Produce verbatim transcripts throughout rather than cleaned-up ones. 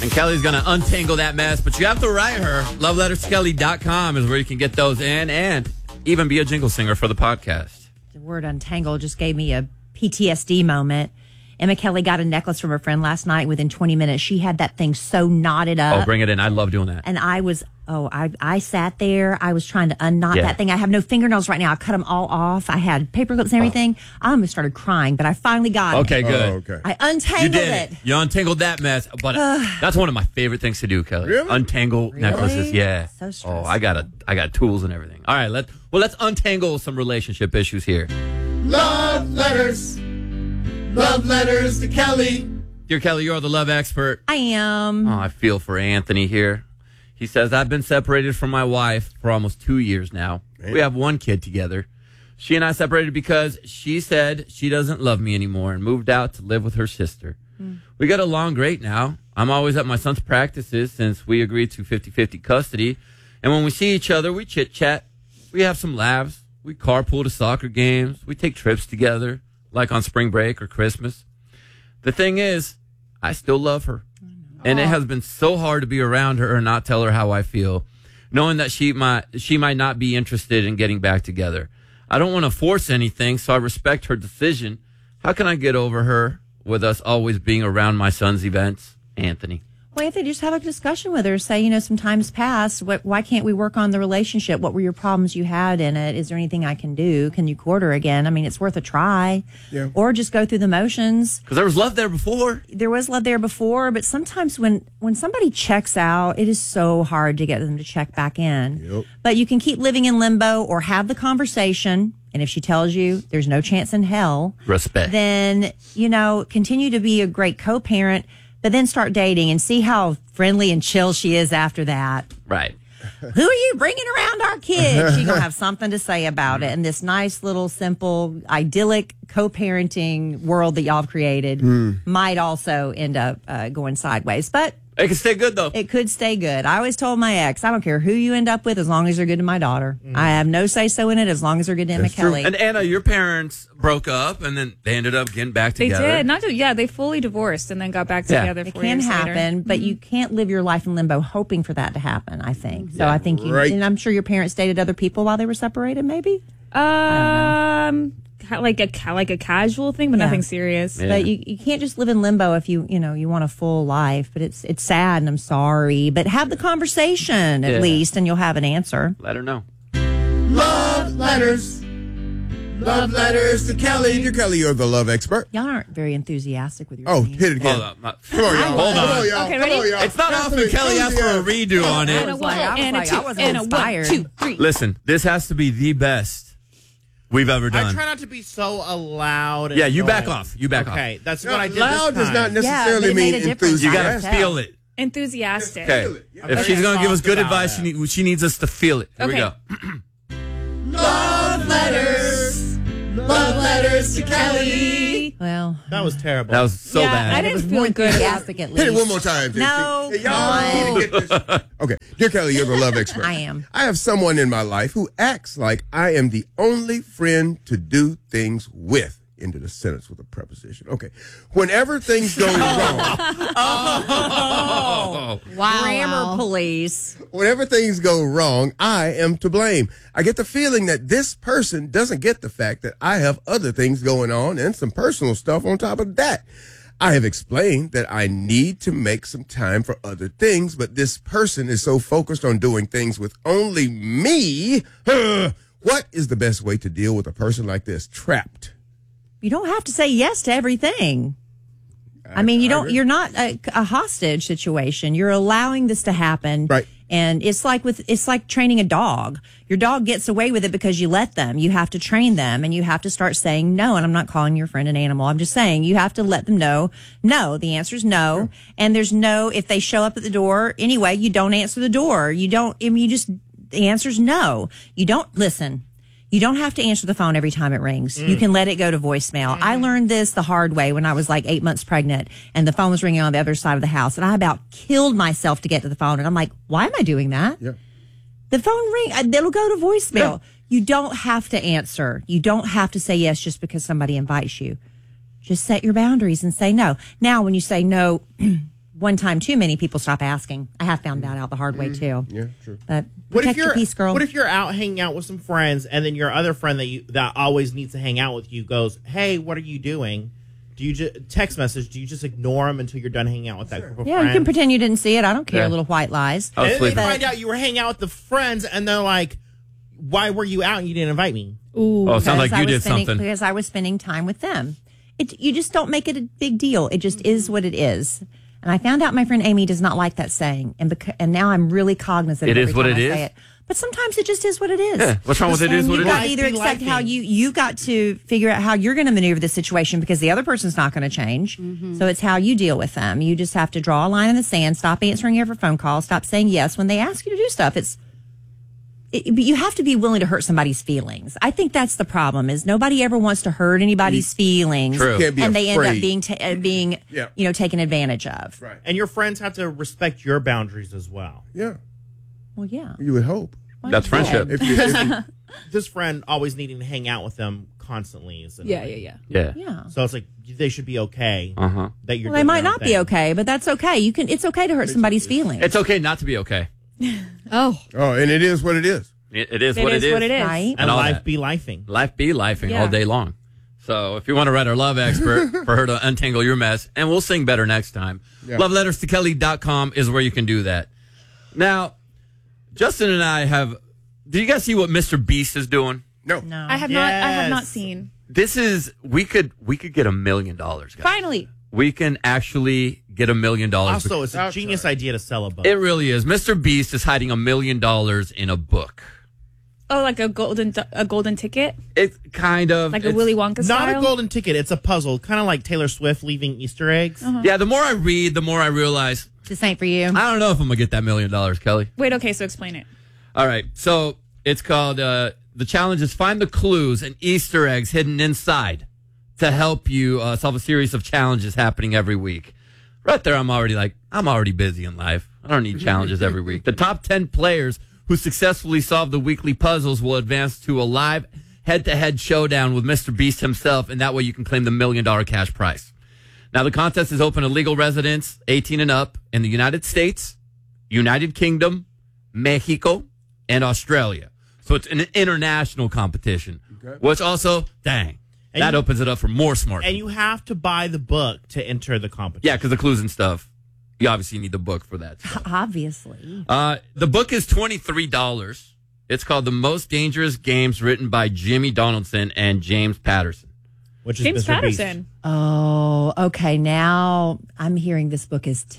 And Kelly's going to untangle that mess, but you have to write her. love letters to kelly dot com is where you can get those in and even be a jingle singer for the podcast. The word untangle just gave me a P T S D moment. Emma Kelly got a necklace from a friend last night. Within twenty minutes, she had that thing so knotted up. Oh, bring it in. I love doing that. And I was, oh, I I sat there. I was trying to unknot Yeah. that thing. I have no fingernails right now. I cut them all off. I had paper clips and everything. I almost started crying, but I finally got Okay, it. good. Oh, okay. I You untangled did it. it. You untangled that mess. But that's one of my favorite things to do, Kelly. Really? Untangle necklaces. Yeah. So oh, stressful. I got a, I got tools and everything. All right, let well let's untangle some relationship issues here. Love letters. Love letters to Kelly. Dear Kelly, you're the love expert. I am. Oh, I feel for Anthony here. He says, I've been separated from my wife for almost two years now. Man. We have one kid together. She and I separated because she said she doesn't love me anymore and moved out to live with her sister. Mm. We get along great now. I'm always at my son's practices since we agreed to fifty-fifty custody. And when we see each other, we chit-chat. We have some laughs. We carpool to soccer games. We take trips together, like on spring break or Christmas. The thing is, I still love her. And it has been so hard to be around her and not tell her how I feel, knowing that she might she might not be interested in getting back together. I don't want to force anything, so I respect her decision. How can I get over her with us always being around my son's events? Anthony. Well, Anthony, just have a discussion with her. Say, you know, some time's passed. What, why can't we work on the relationship? What were your problems you had in it? Is there anything I can do? Can you court her again? I mean, it's worth a try. Yeah. Or just go through the motions. Because there was love there before. There was love there before, but sometimes when, when somebody checks out, it is so hard to get them to check back in. Yep. But you can keep living in limbo or have the conversation. And if she tells you there's no chance in hell, Respect. then, you know, continue to be a great co-parent, but then start dating and see how friendly and chill she is after that. Right. Who are you bringing around our kids? She's going to have something to say about it. And this nice little simple idyllic co-parenting world that y'all have created Mm. might also end up uh, going sideways. But It can stay good, though. it could stay good. I always told my ex, I don't care who you end up with as long as they're good to my daughter. I have no say-so in it as long as they're good to Emma That's true. Kelly. And Anna, your parents broke up, and then they ended up getting back They together. did. Not to, yeah, they fully divorced and then got back Yeah. together. It four can years later. happen, but you can't live your life in limbo hoping for that to happen, I think. So Yeah. I think you, Right. and I'm sure your parents dated other people while they were separated, maybe? Um, ca- like a ca- like a casual thing, but Yeah. nothing serious. Yeah. But you, you can't just live in limbo if you, you know, you want a full life. But it's it's sad and I'm sorry. But have the conversation at Yeah. least and you'll have an answer. Let her know. Love letters. Love letters to Kelly. Dear Kelly, you're the love expert. Y'all aren't very enthusiastic with your Oh, name. hit it again. Hold up. My- Come on, y'all. Hold Come on. on, y'all. Okay, Come ready? on, y'all. It's not That's often the Kelly asked for a redo on I it. was like, I was and a like, two, I wasn't and a one, inspired. two, three. Listen, this has to be the best we've ever I done. try not to be so loud. and Yeah, you back annoying. off. You back off. Okay, that's No, what I did loud this does not time. necessarily Yeah, but it mean made a difference. You gotta enthusiastic. feel it. Enthusiastic. Okay. Feel it. Yeah. If she's gonna give us Soft good about advice, she, it. need, she needs us to feel it. Here we Okay. go. Love letters. Love letters to Kelly. Well, That was terrible. That was so Yeah, bad. I it didn't was feel more good. enthusiastic at least. Hit it one more time. J C. No, Hey, y'all need to get this. Okay, dear Kelly, you're the love expert. I am. I have someone in my life who acts like I am the only friend to do things with. Into the sentence with a preposition. Okay. Whenever things go wrong, Oh. Wow. Grammar police. whenever things go wrong, I am to blame. I get the feeling that this person doesn't get the fact that I have other things going on and some personal stuff on top of that. I have explained that I need to make some time for other things, but this person is so focused on doing things with only me. What is the best way to deal with a person like this? Trapped. You don't have to say yes to everything. I mean, you I don't, agree. you're not a, a hostage situation. You're allowing this to happen. Right. And it's like with, it's like training a dog. Your dog gets away with it because you let them. You have to train them and you have to start saying no. And I'm not calling your friend an animal. I'm just saying you have to let them know no. The answer is no. And there's no, if they show up at the door anyway, you don't answer the door. You don't, I mean, you just, the answer is no. You don't listen. You don't have to answer the phone every time it rings. You can let it go to voicemail. I learned this the hard way when I was like eight months pregnant and the phone was ringing on the other side of the house. And I about killed myself to get to the phone. And I'm like, why am I doing that? Yeah. The phone ring, uh, it'll go to voicemail. You don't have to answer. You don't have to say yes just because somebody invites you. Just set your boundaries and say no. Now, when you say no, one time too many, people stop asking. I have found that out the hard way too. Yeah, true. But What if protect you're your peace, girl. What if you're out hanging out with some friends, and then your other friend that you that always needs to hang out with you goes, "Hey, what are you doing?" Do you just text message? Do you just ignore them until you're done hanging out with that group of yeah, friends? you can pretend you didn't see it. I don't care. Yeah. Little white lies. I was And then they sleeping. find out you were hanging out with the friends, and they're like, "Why were you out and you didn't invite me?" Ooh. Oh, it sounds like Because I you was did spending, something. because I was spending time with them. It you just don't make it a big deal. It just is what it is. And I found out my friend Amy does not like that saying, and beca- and now I'm really cognizant. It of is every what time it I say is? it. But sometimes it just is what it is. Yeah, what's wrong with it is And what you've it got is. to either Life be accept how lifing. you you got to figure out how you're going to maneuver the situation because the other person's not going to change. So it's how you deal with them. You just have to draw a line in the sand. Stop answering every phone call. Stop saying yes when they ask you to do stuff. It's it, but you have to be willing to hurt somebody's feelings. I think that's the problem. Is nobody ever wants to hurt anybody's feelings, True. Can't be and they end afraid. up being ta- uh, being Yeah. you know taken advantage of. Right. And your friends have to respect your boundaries as well. Yeah, Well, yeah, you would hope. Like That's I friendship. said. If you, if you, This friend always needing to hang out with them constantly is Yeah, annoying. yeah, yeah. Yeah. Yeah. So it's like they should be okay Uh huh. that you're. Well, they doing might your own not be thing. okay, but that's okay. You can. It's okay to hurt somebody's feelings. It's okay not to be okay. Oh, oh, and it is what it is. It, it is it what is it is. what it is. Right? And all life that. be lifing. Life be lifing Yeah. all day long. So if you want to write our love expert for her to untangle your mess, and we'll sing better next time, Yeah. love letters to kelly dot com is where you can do that. Now, Justin and I have, did you guys see what Mister Beast is doing? No. No. I have not. I have not Yes. seen. This is, we could, we could get a million dollars, guys. Finally, We can actually get a million dollars. Also, it's a Outside. genius idea to sell a book. It really is. Mister Beast is hiding a million dollars in a book. oh, like a golden a golden ticket, It's kind of like a it's- Willy Wonka Not style. a golden ticket. It's a puzzle, kind of like Taylor Swift leaving Easter eggs. Yeah, the more I read, the more I realize This ain't for you. I don't know if I'm gonna get that million dollars, Kelly. Wait, okay, so explain it. All right, so it's called uh, the challenge is find the clues and Easter eggs hidden inside to help you uh, solve a series of challenges happening every week. Right there, I'm already like I'm already busy in life. I don't need challenges every week. The top ten players who successfully solve the weekly puzzles will advance to a live head-to-head showdown with Mister Beast himself, and that way you can claim the million-dollar cash prize. Now, the contest is open to legal residents, eighteen and up, in the United States, United Kingdom, Mexico, and Australia. So it's an international competition, Okay. which also, dang, And that you- opens it up for more smart And people. you have to buy the book to enter the competition. Yeah, because the clues and stuff, you obviously need the book for that stuff. Obviously. Uh, the book is twenty-three dollars. It's called The Most Dangerous Games, written by Jimmy Donaldson and James Patterson. which is James Mister Beast. Patterson. Oh, okay. Now I'm hearing this book is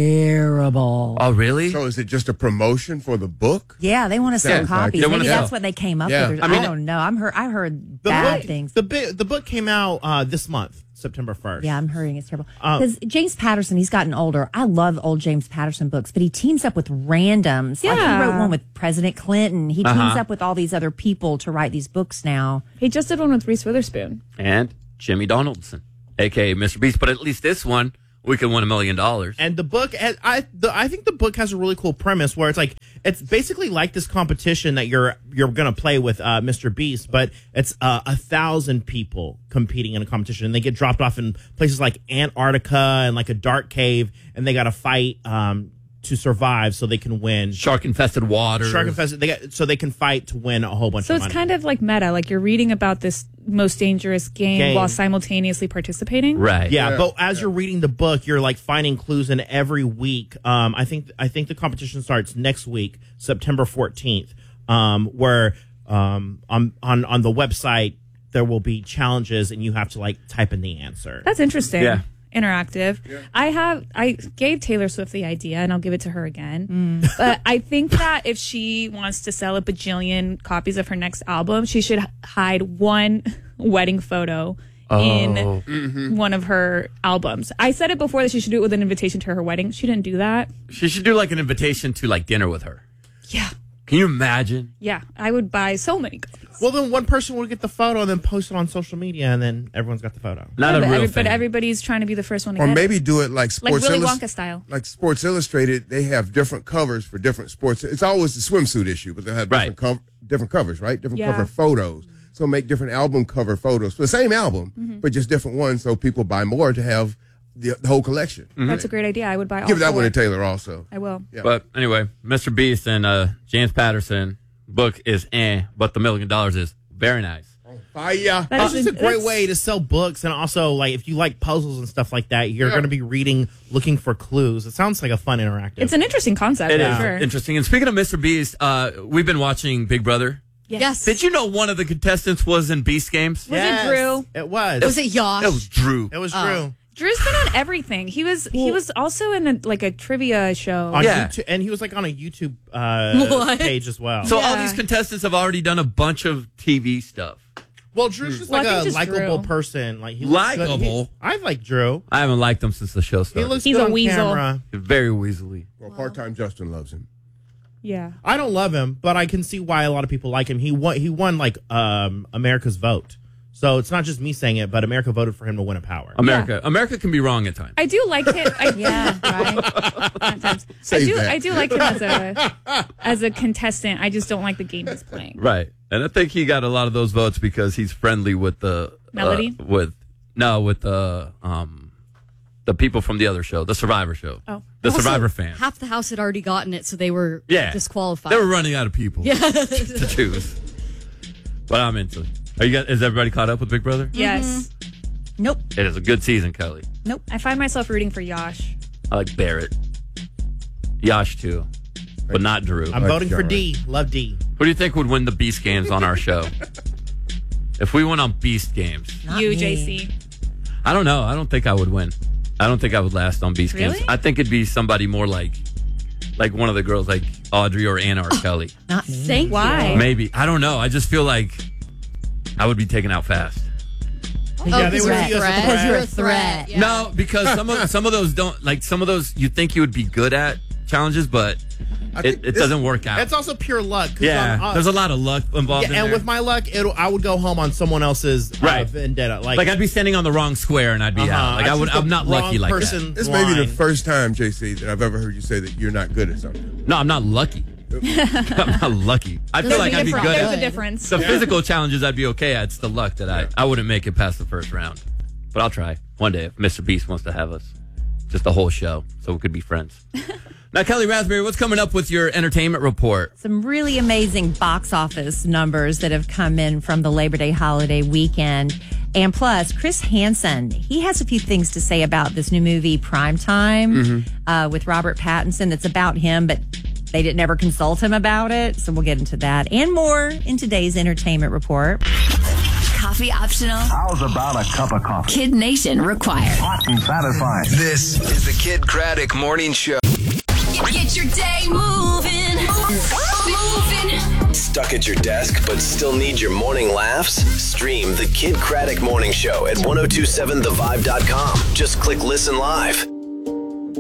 terrible. Oh, really? So is it just a promotion for the book? Yeah, they want to sell Sounds like copies. it. They Maybe wanna that's sell. what they came up Yeah. with. Or- I I, mean- don't know. I'm heard. I heard The bad book, things. The, bi- the book came out uh, this month, September first. Yeah, I'm hearing it's terrible. Um, Because James Patterson, he's gotten older. I love old James Patterson books, but he teams up with randoms. Like he Yeah. wrote one with President Clinton. He teams Uh-huh. up with all these other people to write these books now. He just did one with Reese Witherspoon. And Jimmy Donaldson, a k a. Mister Beast. But at least this one, we can win a million dollars. And the book, has- I the, I think the book has a really cool premise where it's like it's basically like this competition that you're you're gonna play with uh, Mister Beast, but it's uh, a thousand people competing in a competition, and they get dropped off in places like Antarctica and like a dark cave, and they got to fight um, to survive so they can win. Shark-infested water. Shark infested, they got, so they can fight to win a whole bunch So of it's money. kind of like meta, like you're reading about this most dangerous game, Game. while simultaneously participating. Right. Yeah, Yeah, but as you're reading the book, you're like finding clues in every week. Um, I think I think the competition starts next week, September fourteenth, um, where um, on on on the website there will be challenges, and you have to like type in the answer. That's interesting. Yeah. Interactive. I have. I gave Taylor Swift the idea, and I'll give it to her again. But I think that if she wants to sell a bajillion copies of her next album, she should h- hide one wedding photo in Oh. one of her albums. I said it before that she should do it with an invitation to her wedding. She didn't do that. She should do like an invitation to like dinner with her. Yeah. Can you imagine? Yeah. I would buy so many copies. Well, then one person will get the photo and then post it on social media, and then everyone's got the photo. Not Yeah, a but, real every- thing. but everybody's trying to be the first one to Or get maybe it. do it like Like Sports Willy Illus- Wonka style. Like Sports Illustrated, they have different covers for different sports. It's always the swimsuit issue, but they have different, Right. cov- different covers, right? Different Yeah. cover photos. So make different album cover photos for the same album, Mm-hmm. but just different ones so people buy more to have the, the whole collection. That's a great idea. I would buy all Give that four. one to Taylor also. I will. Yeah. But anyway, Mister Beast and uh, James Patterson book is eh, but the million dollars is very nice. Fire. That It's is just a great that's- way to sell books, and also like if you like puzzles and stuff like that, you're Yeah. going to be reading, looking for clues. It sounds like a fun interactive. It's an interesting concept. It for is sure. interesting. And speaking of Mister Beast, uh, we've been watching Big Brother. Yes. Did you know one of the contestants was in Beast Games? Was it Drew? It was. Was it Yosh? It was Drew. It was Oh. Drew. Drew's been on everything. He was he was also in a, like a trivia show. On Yeah. YouTube, and he was like on a YouTube uh, What? page as well. So all Yeah. these contestants have already done a bunch of T V stuff. well, Drew's just Well, I like think a just likable Drew. person. Like he looks good. Likeable? He- I like Drew. I haven't liked him since the show He started. looks He's good a on weasel. camera. very weaselly. Well, part-time Justin loves him. Yeah. I don't love him, but I can see why a lot of people like him. He won. He won like um, America's vote. So it's not just me saying it, but America voted for him to win a power. America, America can be wrong at times. I do like him. I, Yeah, right. at times. I Save do. that. I do like him as a as a contestant. I just don't like the game he's playing. Right. And I think he got a lot of those votes because he's friendly with the uh, Melody? with no, with the um the people from the other show, the Survivor show. Oh. The Also, Survivor fans. Half the house had already gotten it, so they were Yeah. disqualified. They were running out of people Yeah. to choose. But I'm into it. Are you guys, is everybody caught up with Big Brother? Yes. Nope. It is a good season, Kelly. Nope. I find myself rooting for Yosh. I like Barrett. Yash too. But not Drew. I'm Like voting for John. D. Love D. Who do you think would win the Beast Games on our show? If we went on Beast Games. Not you, me. J C. I don't know. I don't think I would win. I don't think I would last on Beast Really? Games. I think it'd be somebody more like like one of the girls like Audrey or Anna or Kelly. Not me. Thank Why? you. Maybe. I don't know. I just feel like I would be taken out fast. Oh, Yeah, they because would you're a see us as a threat. threat. You're a threat. Yeah. No, because some of some of those don't like some of those you think you would be good at challenges, but I it, think it this- doesn't work out. It's also pure luck. 'cause yeah, I'm, uh, there's a lot of luck involved yeah, in and there. with my luck, it'll, I would go home on someone else's uh, Right. vendetta. Like, like I'd be standing on the wrong square and I'd be uh-huh, out. Like I would. choose the I'm not wrong lucky like person This may be the line. first time, J C, that I've ever heard you say that you're not good at something. that. No, I'm not lucky. I'm not lucky. I feel There's like a I'd be difference. good There's at a difference. the physical challenges. I'd be okay at. It's the luck that I I wouldn't make it past the first round. But I'll try one day if Mister Beast wants to have us, just the whole show, so we could be friends. Now, Kelly Raspberry, what's coming up with your entertainment report? Some really amazing box office numbers that have come in from the Labor Day holiday weekend. And plus, Chris Hansen, he has a few things to say about this new movie, Primetime, uh, with Robert Pattinson. That's about him, but they didn't ever consult him about it. So we'll get into that and more in today's entertainment report. Coffee optional. How's about a cup of coffee? Kid Nation required. Hot and satisfying. This is the Kid Craddock Morning Show. Get your day moving. Moving. Stuck at your desk but still need your morning laughs? Stream the Kid Craddock Morning Show at ten twenty-seven the vibe dot com. Just click listen live.